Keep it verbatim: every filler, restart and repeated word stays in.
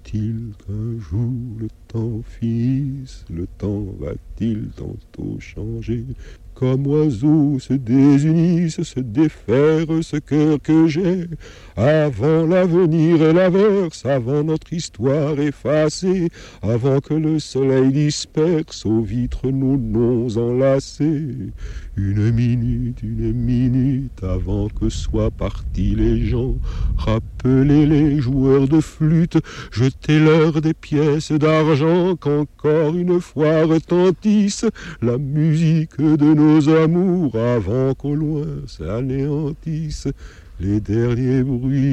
Faut-il qu'un jour le temps finisse? Le temps va-t-il tantôt changer? Comme oiseaux se désunissent, se défaire ce cœur que j'ai, avant l'avenir et l'averse, avant notre histoire effacée, avant que le soleil disperse aux vitres nos noms enlacés. Une minute, une minute, avant que soient partis les gens, rappelez les joueurs de flûte, jetez-leur des pièces d'argent, qu'encore une fois retentisse la musique de nos amours, avant qu'au loin s'anéantissent les derniers bruits